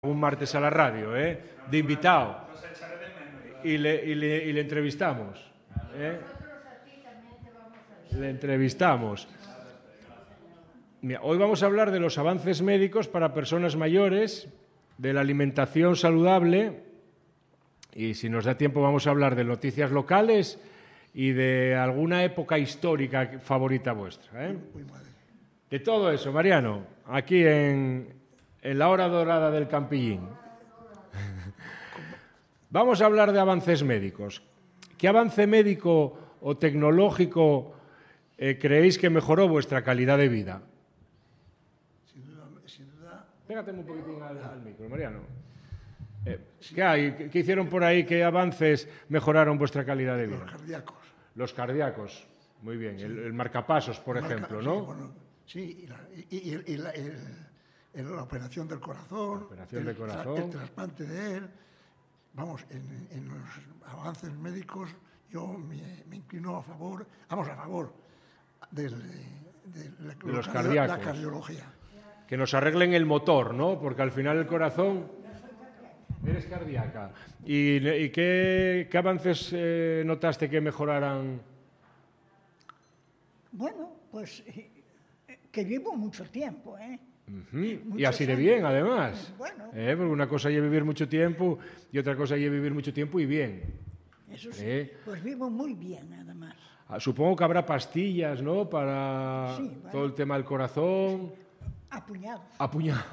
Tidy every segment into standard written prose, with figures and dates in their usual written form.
un martes a la radio, de invitado. Y le entrevistamos. Le entrevistamos. Mira, hoy vamos a hablar de los avances médicos para personas mayores, de la alimentación saludable y, si nos da tiempo, vamos a hablar de noticias locales y de alguna época histórica favorita vuestra. De todo eso, Mariano, aquí en la hora dorada del Campillín. Vamos a hablar de avances médicos. ¿Qué avance médico o tecnológico creéis que mejoró vuestra calidad de vida? Sin duda. Pégate un poquitín al micro, Mariano. ¿Qué hay? ¿Qué hicieron por ahí? ¿Qué avances mejoraron vuestra calidad de vida? Los cardíacos. Los cardíacos. Muy bien. Sí. El marcapasos, por ejemplo, ¿no? Sí, bueno, sí, la operación del corazón, el trasplante de él. Vamos, en los avances médicos yo me inclino a favor de los cardíacos. La cardiología. Que nos arreglen el motor, ¿no? Porque al final el corazón... Eres cardíaca. ¿Y qué avances notaste que mejoraran? Bueno, pues que vivo mucho tiempo, Y así de bien, además. Bueno. Porque una cosa es vivir mucho tiempo y otra cosa es vivir mucho tiempo y bien. Eso sí, pues vivo muy bien, además. Supongo que habrá pastillas, ¿no? Para sí, bueno, todo el tema del corazón. Apuñados. Apuñados.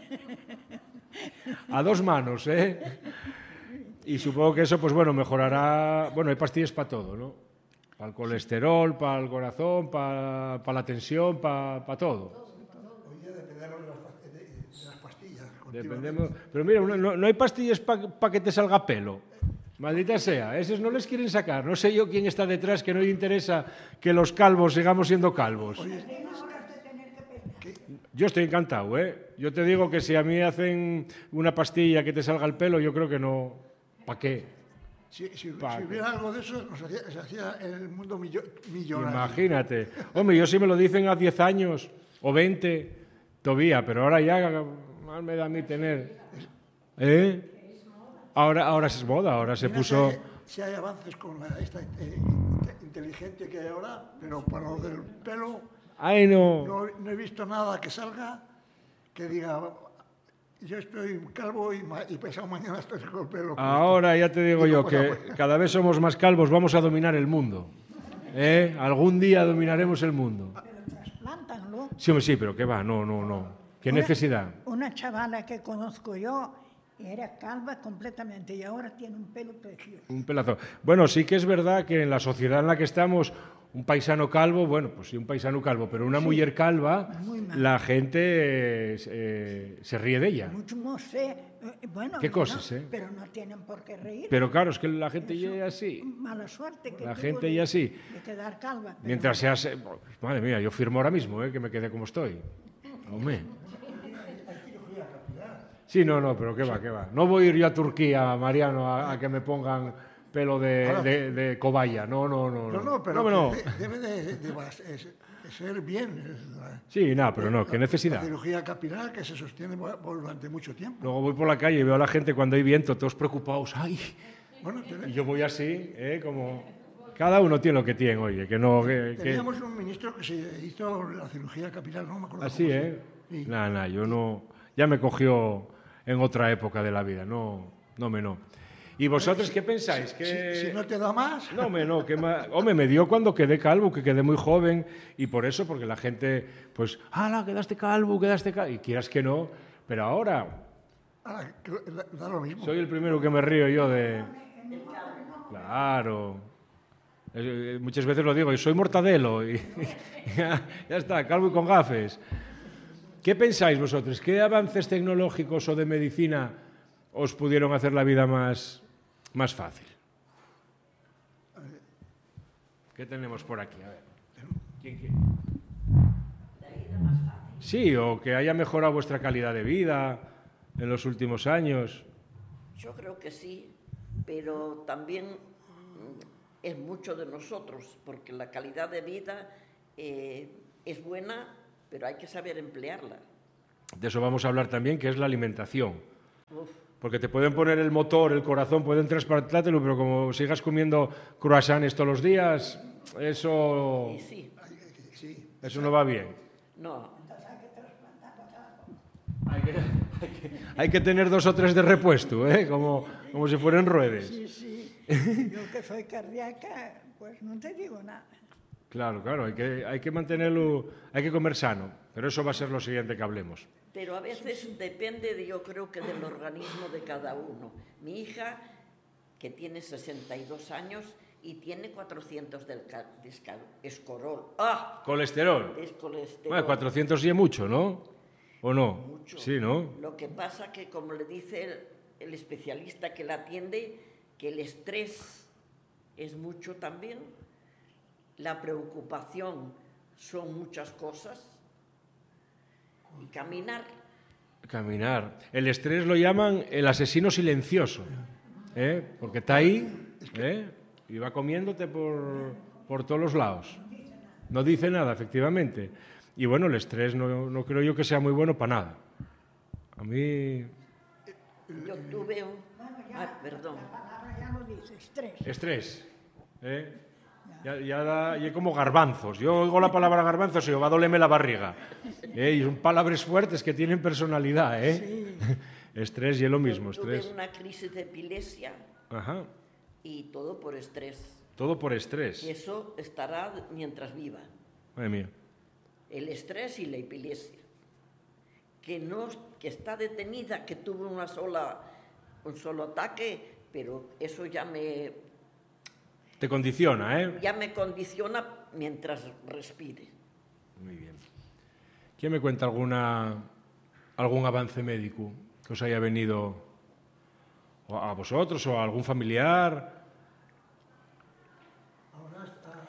A dos manos, Y supongo que eso, pues bueno, mejorará... Bueno, hay pastillas para todo, ¿no? Para el colesterol, para el corazón, para la tensión, para todo. Hoy dependemos de las pastillas. Dependemos... Pero mira, no hay pastillas para que te salga pelo. Maldita sea, esos no les quieren sacar. No sé yo quién está detrás, que no le interesa que los calvos sigamos siendo calvos. Yo estoy encantado, Yo te digo que si a mí hacen una pastilla que te salga el pelo, yo creo que no. ¿Para qué? Si hubiera algo de eso, se hacía el mundo millonario. Imagínate. Hombre, yo si me lo dicen a 10 años o 20, todavía, pero ahora ya más me da a mí tener... Ahora es moda, ahora se puso... Si hay avances con esta inteligente que hay ahora, pero para lo del pelo... Ay, no he visto nada que salga que diga... Yo estoy calvo y pasado mañana estoy con el pelo. Ahora ya te digo yo que cada vez somos más calvos, vamos a dominar el mundo. Algún día dominaremos el mundo. Pero trasplántanlo. Sí, pero ¿qué va? No. ¿Qué necesidad? Una chavala que conozco yo era calva completamente y ahora tiene un pelo precioso. Un pelazo. Bueno, sí que es verdad que en la sociedad en la que estamos, un paisano calvo, bueno, pues sí, un paisano calvo, pero una mujer calva, la gente se ríe de ella. Mucho no sé, bueno, ¿qué cosas, pero no tienen por qué reír. Pero claro, es que la gente ya es así. Mala suerte que la gente ya así. De quedar calva. Mientras seas... Madre mía, yo firmo ahora mismo, que me quede como estoy. Hombre. Sí, no, pero qué va. No voy a ir yo a Turquía, Mariano, a que me pongan pelo de cobaya. No. No, pero no. Debe de ser bien. Sí, pero no, ¿qué necesidad? La cirugía capilar que se sostiene durante mucho tiempo. Luego voy por la calle y veo a la gente cuando hay viento, todos preocupados. ¡Ay! Bueno, y yo voy así, como... Cada uno tiene lo que tiene, oye, que no... Teníamos un ministro que se hizo la cirugía capilar, no me acuerdo. Así, Sí. Nada, yo no... Ya me cogió en otra época de la vida, no. ¿Y vosotros qué pensáis? Si no te da más... No. Hombre, me dio cuando quedé calvo, que quedé muy joven, y por eso, porque la gente, pues, ¡hala, quedaste calvo! Y quieras que no, pero ahora... Da lo mismo. Soy el primero que me río yo de... Claro. Muchas veces lo digo, y soy mortadelo, y ya está, calvo y con gafes. ¿Qué pensáis vosotros? ¿Qué avances tecnológicos o de medicina os pudieron hacer la vida más fácil? ¿Qué tenemos por aquí? A ver. ¿Quién? La vida más fácil. Sí, o que haya mejorado vuestra calidad de vida en los últimos años. Yo creo que sí, pero también es mucho de nosotros, porque la calidad de vida es buena, pero hay que saber emplearla. De eso vamos a hablar también, que es la alimentación. Porque te pueden poner el motor, el corazón, pueden trasplantártelo, pero como sigas comiendo croissants todos los días, eso no va bien. No. Hay que tener 2 o 3 de repuesto, como si fueran ruedas. Sí. Yo que soy cardíaca, pues no te digo nada. Claro, hay que mantenerlo, hay que comer sano, pero eso va a ser lo siguiente que hablemos. Pero a veces depende, yo creo que del organismo de cada uno. Mi hija, que tiene 62 años y tiene 400 de escorol. ¡Ah! ¿Colesterol? Es colesterol. Bueno, 400 y es mucho, ¿no? ¿O no? Mucho. Sí, ¿no? Lo que pasa que, como le dice el especialista que la atiende, que el estrés es mucho también, la preocupación son muchas cosas, y caminar. El estrés lo llaman el asesino silencioso, porque está ahí y va comiéndote por todos los lados. No dice nada, efectivamente. Y bueno, el estrés no creo yo que sea muy bueno para nada. A mí... Yo tuve un... perdón. La palabra ya lo dice, estrés. Estrés, Ya es como garbanzos. Yo oigo la palabra garbanzos y va a dolerme la barriga. Y son palabras fuertes que tienen personalidad. Sí. Estrés y es lo mismo. Yo tuve Estrés. una crisis de epilepsia. Ajá. Y todo por estrés. Todo por estrés. Y eso estará mientras viva. Madre mía. El estrés y la epilepsia. Que está detenida, que tuve un solo ataque, pero eso ya me... Te condiciona, Ya me condiciona mientras respire. Muy bien. ¿Quién me cuenta algún avance médico que os haya venido a vosotros o a algún familiar? Ahora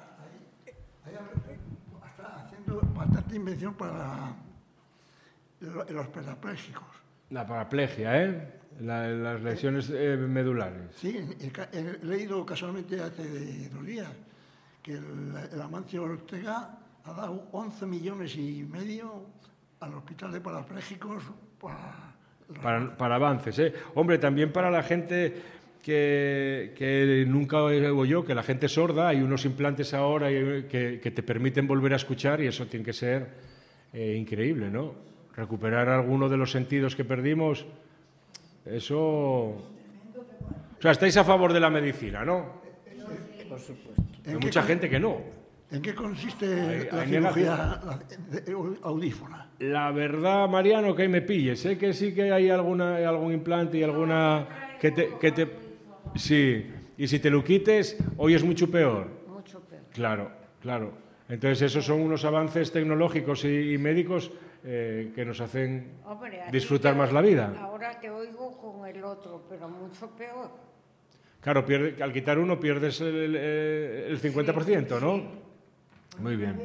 está haciendo bastante invención para los parapléjicos. La paraplegia, las lesiones medulares. Sí, he leído casualmente hace 2 días que el Amancio Ortega ha dado 11,5 millones al Hospital de Parapléjicos para avances. Hombre, también para la gente que nunca oigo yo, que la gente sorda, hay unos implantes ahora que te permiten volver a escuchar y eso tiene que ser increíble, ¿no? Recuperar alguno de los sentidos que perdimos, eso... O sea, estáis a favor de la medicina, ¿no? Por supuesto. Hay mucha gente que no. ¿En qué consiste la hay cirugía audífona? La verdad, Mariano, que ahí me pilles. Sé que sí que hay algún implante y alguna que te... Sí, y si te lo quites, hoy es mucho peor. Mucho peor. Claro. Entonces, esos son unos avances tecnológicos y médicos que nos hacen disfrutar más la vida. Ahora te oigo con el otro, pero mucho peor. Claro, al quitar uno pierdes el 50%, ¿no? Muy bien.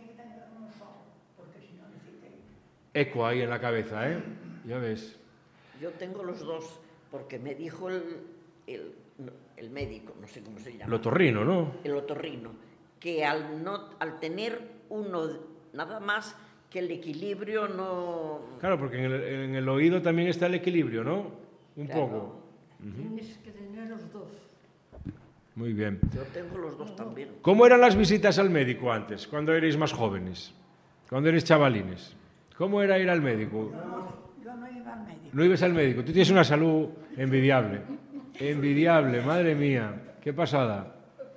Eco ahí en la cabeza, ya ves. Yo tengo los dos, porque me dijo el médico, no sé cómo se llama. El otorrino, ¿no? El otorrino, que al tener uno nada más, que el equilibrio no... Claro, porque en el oído también está el equilibrio, ¿no? Un Claro. poco. Tienes que tener los dos. Muy bien. Yo tengo los dos también. ¿Cómo eran las visitas al médico antes, cuando erais más jóvenes? Cuando erais chavalines. ¿Cómo era ir al médico? Yo no iba al médico. No ibas al médico. Tú tienes una salud envidiable. Envidiable, madre mía. Qué pasada.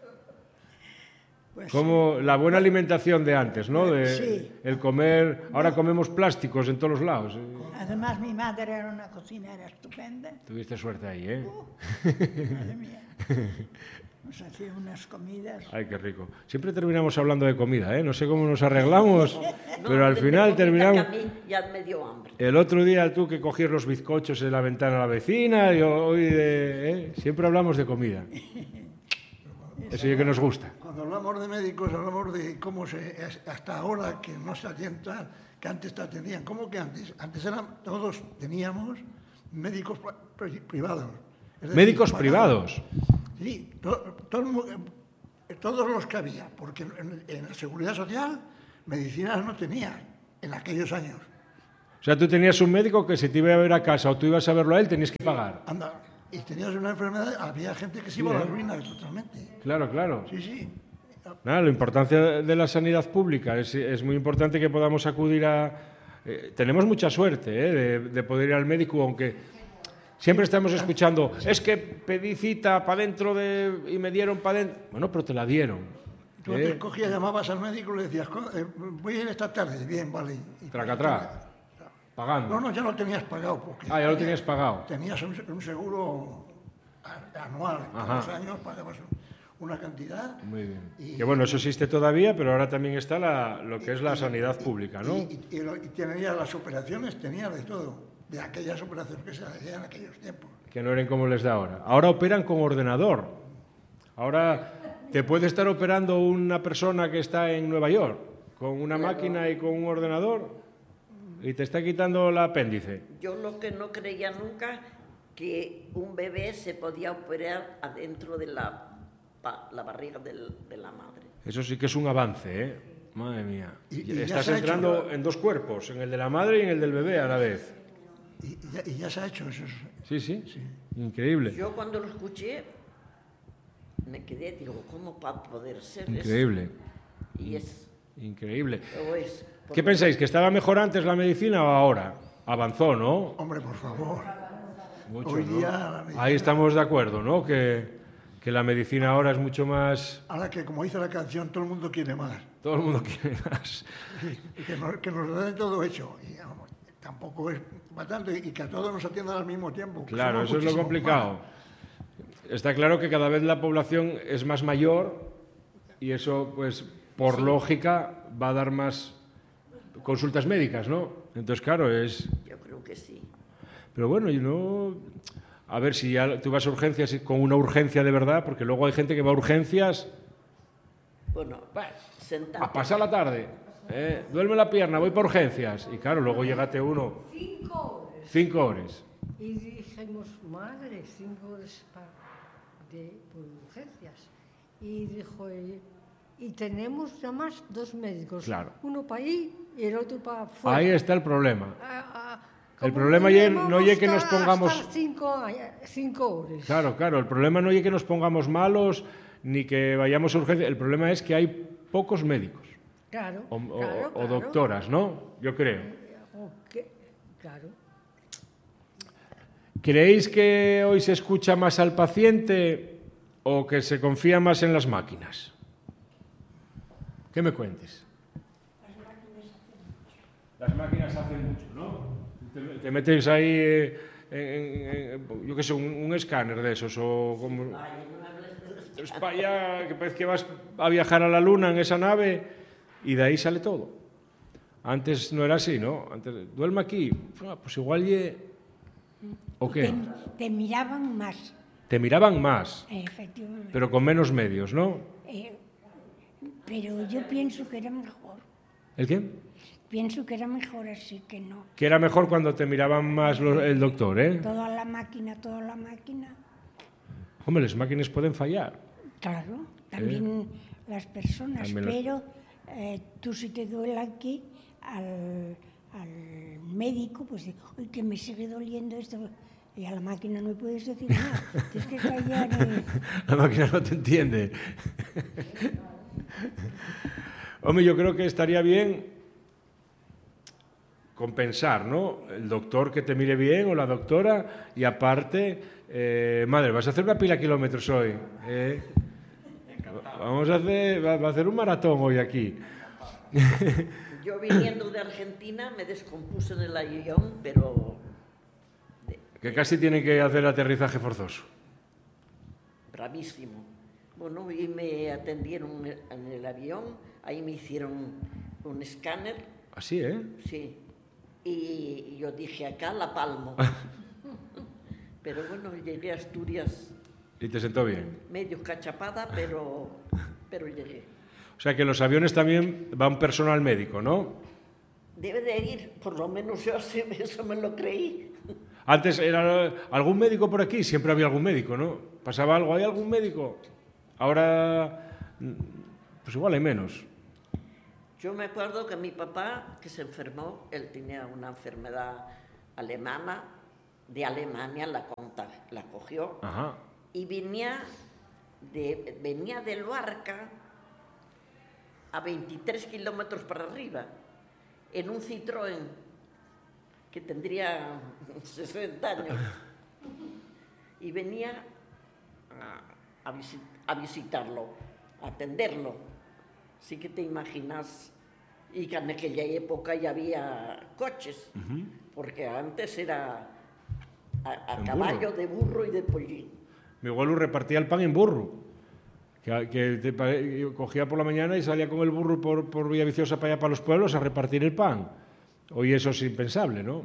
Pues Como la buena alimentación de antes, ¿no? Sí. El comer... Ahora comemos plásticos en todos los lados. Además, mi madre era una cocinera estupenda. Tuviste suerte ahí, Madre mía. Nos hacía unas comidas. Ay, qué rico. Siempre terminamos hablando de comida, ¿eh? No sé cómo nos arreglamos, pero al de final comida terminamos... que a mí ya me dio hambre. El otro día tú que cogías los bizcochos de la ventana a la vecina, y hoy siempre hablamos de comida. Eso sí que nos gusta. Cuando hablamos de médicos, hablamos de cómo hasta ahora que no se atiendan, que antes te atendían. ¿Cómo que antes? Antes todos teníamos médicos privados. Es decir, Médicos pagados. privados. Sí, todos los que había, porque en la Seguridad Social medicinas no tenía en aquellos años. O sea, tú tenías un médico que si te iba a ver a casa o tú ibas a verlo a él, tenías que pagar. Anda, y tenías una enfermedad, había gente que se iba a la ruina totalmente. Claro, claro. Sí, sí. Nada, la importancia de la sanidad pública es muy importante que podamos acudir a... tenemos mucha suerte de poder ir al médico, aunque siempre estamos escuchando, es que pedí cita para dentro y me dieron para dentro. Bueno, pero te la dieron. Tú te cogías, llamabas al médico y le decías, voy a ir esta tarde. Bien, vale. Traca. Pagando. No, ya lo tenías pagado. Porque ya lo tenías pagado. Tenías un seguro anual. Todos los años pagabas una cantidad. Muy bien. Que bueno, eso existe todavía, pero ahora también está lo que es la sanidad pública, ¿no? Y tenías las operaciones, tenías de todo, de aquellas operaciones que se hacían en aquellos tiempos. Que no eran como les da ahora. Ahora operan con ordenador. Ahora te puede estar operando una persona que está en Nueva York con una máquina y con un ordenador y te está quitando el apéndice. Yo lo que no creía nunca que un bebé se podía operar adentro de la barriga de la madre. Eso sí que es un avance, ¿eh? Madre mía. Y estás entrando en dos cuerpos, en el de la madre y en el del bebé a la vez. Y ya se ha hecho eso. Sí. Increíble. Yo cuando lo escuché me quedé, digo, ¿cómo va a poder ser increíble. eso? Y es... Increíble. Es, ¿Qué pensáis? ¿Que estaba mejor antes la medicina o ahora? Avanzó, ¿no? Hombre, por favor. Mucho, hoy día... ¿no? La medicina... Ahí estamos de acuerdo, ¿no? Que la medicina ahora es mucho más... Ahora que, como dice la canción, todo el mundo quiere más. Todo el mundo quiere más. Y que nos den todo hecho. Y vamos, tampoco es bastante. Y que a todos nos atiendan al mismo tiempo. Claro, eso es lo complicado. Más. Está claro que cada vez la población es más mayor y eso, pues, por lógica, va a dar más consultas médicas, ¿no? Entonces, claro, es... Yo creo que sí. Pero bueno, yo no... A ver, si ya tú vas a urgencias con una urgencia de verdad, porque luego hay gente que va a urgencias... Bueno, sentate. A pasar la tarde. Duerme la pierna, voy para urgencias. Y claro, luego llegate uno... 5 horas. 5 horas. Y dijimos, madre, 5 horas por urgencias. Y dijo, y tenemos nada más 2 médicos. Claro. Uno para ahí y el otro para fuera. Ahí está el problema. El problema no es que nos pongamos... 5 horas. Claro. El problema no es que nos pongamos malos ni que vayamos a urgencias. El problema es que hay pocos médicos. Claro. O doctoras, ¿no? Yo creo. Claro. ¿Creéis que hoy se escucha más al paciente o que se confía más en las máquinas? ¿Qué me cuentes? Las máquinas hacen mucho, ¿no? Te metes ahí, yo qué sé, un escáner de esos o como... Ya, que parece que vas a viajar a la luna en esa nave y de ahí sale todo. Antes no era así, ¿no? Antes, duerme aquí, pues igual ¿o qué? Te miraban más. Te miraban más. Efectivamente. Pero con menos medios, ¿no? Pero yo pienso que era mejor. ¿El qué? Pienso que era mejor así que no. Que era mejor cuando te miraban más el doctor, ¿eh? Toda la máquina. Hombre, las máquinas pueden fallar. Claro, también las personas, también pero tú si te duele aquí, al médico, pues dice, uy, que me sigue doliendo esto. Y a la máquina no le puedes decir nada, tienes que callar. La máquina no te entiende. Hombre, yo creo que estaría bien compensar, ¿no? El doctor que te mire bien o la doctora y aparte, madre, vas a hacer una pila de kilómetros hoy. Vamos a hacer un maratón hoy aquí. Yo viniendo de Argentina me descompuse en el avión, pero... Que casi tienen que hacer aterrizaje forzoso. Bravísimo. Bueno, y me atendieron en el avión, ahí me hicieron un escáner. ¿Así, Sí. Y yo dije, acá la palmo. Pero bueno, llegué a Asturias. ¿Y te sentó bien? Medio cachapada, pero llegué. O sea que los aviones también van personal médico, ¿no? Debe de ir, por lo menos yo eso me lo creí. Antes era algún médico por aquí, siempre había algún médico, ¿no? ¿Pasaba algo? ¿Hay algún médico? Ahora, pues igual hay menos. Yo me acuerdo que mi papá, que se enfermó, él tenía una enfermedad alemana, de Alemania la cogió. Ajá. Y venía de Luarca a 23 kilómetros para arriba, en un Citroën que tendría 60 años. Y venía a visitarlo, a atenderlo. Sí que te imaginas, y que en aquella época ya había coches, porque antes era a caballo, de burro y de pollín. Mi abuelo repartía el pan en burro, que cogía por la mañana y salía con el burro por Villaviciosa para allá, para los pueblos, a repartir el pan. Hoy eso es impensable, ¿no?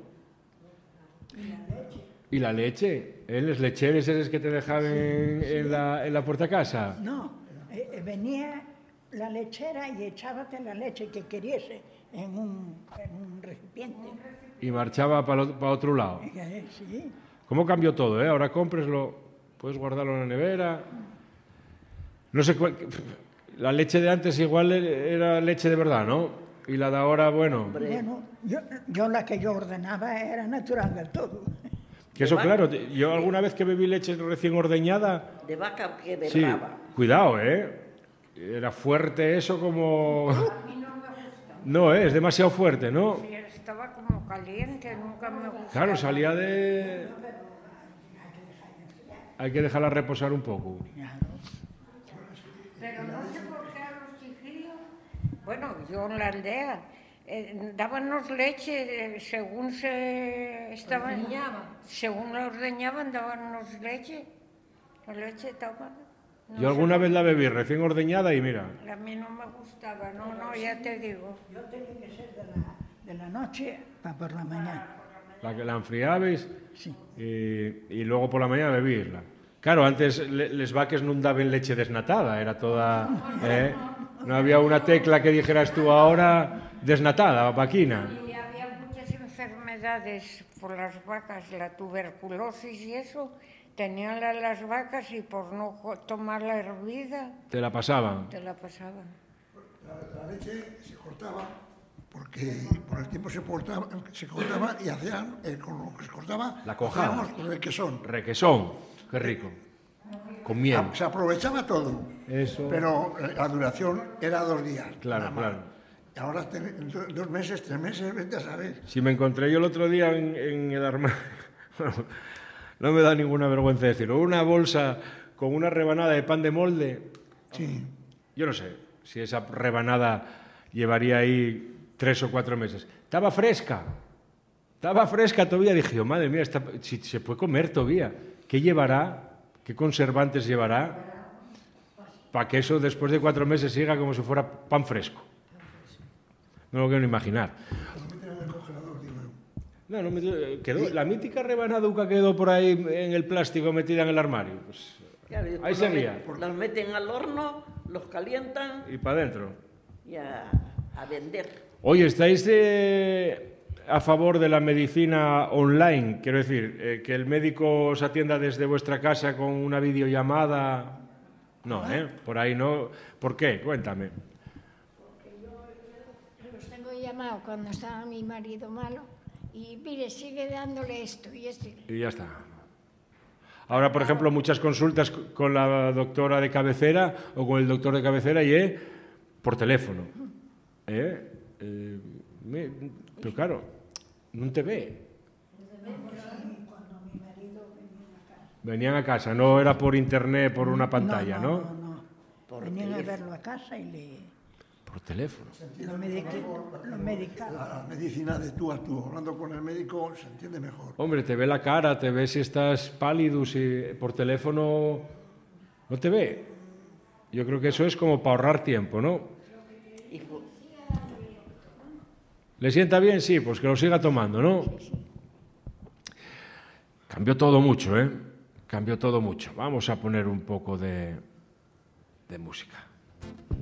¿Y la leche? ¿Los lecheres esos que te dejaban en la puerta de casa? No, venía la lechera y echábate la leche que queriese en un recipiente. Y marchaba para otro lado. Sí. ¿Cómo cambió todo, eh? Ahora cómpreslo, puedes guardarlo en la nevera. No sé, la leche de antes igual era leche de verdad, ¿no? Y la de ahora, bueno... Bueno, yo la que yo ordenaba era natural del todo. Que eso, claro, yo alguna vez que bebí leche recién ordeñada... De vaca que sí, berraba. Cuidado, ¿eh? Era fuerte eso como... A mí no me gusta. No, es demasiado fuerte, ¿no? Sí, estaba como caliente, nunca me gustó. Claro, salía de... Hay que dejarla reposar un poco. Pero no sé por qué a los chiquillos, bueno, yo en la aldea, dábamos leche según se estaban, según la ordeñaban, dábamos leche. La leche estaba... No Yo alguna vez la bebí recién ordeñada y mira... A mí no me gustaba, no, ya te digo. Yo tenía que ser de la noche para por la mañana. La que la enfriabais Sí. y luego por la mañana bebirla. Claro, antes les vaques no daban leche desnatada, era toda... No había una tecla que dijeras tú ahora desnatada, vaquina. Y había muchas enfermedades por las vacas, la tuberculosis y eso, tenían las vacas y por no tomar la hervida... Te la pasaban. Te la pasaban. La leche se cortaba porque por el tiempo se cortaba y hacían, con lo que se cortaba, La cojada. hacíamos requesón. Requesón, qué rico. Con miel. Se aprovechaba todo, Eso. pero la duración era 2 días. Claro, nada más. claro. Y ahora 2 meses, 3 meses, vete a saber. Si me encontré yo el otro día en el armario, no me da ninguna vergüenza decirlo, una bolsa con una rebanada de pan de molde. Sí. Yo no sé si esa rebanada llevaría ahí 3 o 4 meses. Estaba fresca todavía. Dije, oh, madre mía, si se puede comer todavía. ¿Qué llevará? ¿Qué conservantes llevará? Para que eso después de 4 meses siga como si fuera pan fresco. No lo quiero ni imaginar. No, quedó, la mítica rebanaduca quedó por ahí en el plástico metida en el armario. Pues, Claro, ahí seguía. Los meten al horno, los calientan Y para adentro. y a vender. Oye, ¿estáis a favor de la medicina online? Quiero decir, que el médico os atienda desde vuestra casa con una videollamada. No, por ahí no. ¿Por qué? Cuéntame. Porque yo los tengo llamado cuando estaba mi marido malo y mire, sigue dándole esto y esto. Y ya está. Ahora, por ejemplo, muchas consultas con la doctora de cabecera o con el doctor de cabecera y por teléfono. Pero claro, no te ve. Venían a casa, no era por internet, por una pantalla, ¿no? No. Venían a verlo a casa y le... Por teléfono. Lo medicaban. La medicina de tú a tú, hablando con el médico, se entiende mejor. Hombre, te ve la cara, te ve si estás pálido, si por teléfono no te ve. Yo creo que eso es como para ahorrar tiempo, ¿no? ¿Le sienta bien? Sí, pues que lo siga tomando, ¿no? Cambió todo mucho, ¿eh? Cambió todo mucho. Vamos a poner un poco de música.